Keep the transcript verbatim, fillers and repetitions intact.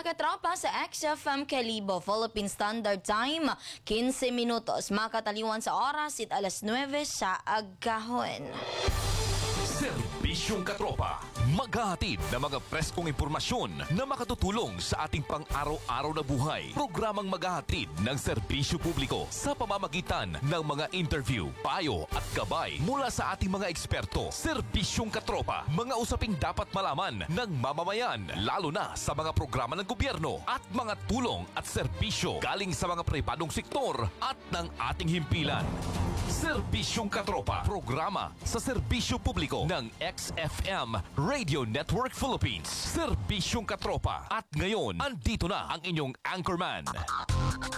katropa sa X F M Kalibo, Philippine Standard Time, quince minutos, makataliwan sa oras it alas nuwebe sa agkahon. Serbisyong katropa, maghahatid ng mga preskong impormasyon na makatutulong sa ating pang-araw-araw na buhay. Programang maghahatid ng serbisyo publiko sa pamamagitan ng mga interview, payo at gabay mula sa ating mga eksperto. Serbisyong katropa, mga usaping dapat malaman ng mamamayan, lalo na sa mga programa ng gobyerno at mga tulong at serbisyo galing sa mga pribadong sektor at ng ating himpilan. Serbisyong Katropa, programa sa serbisyo publiko ng X F M Radio Network Philippines. Serbisyong Katropa. At ngayon, andito na ang inyong anchorman,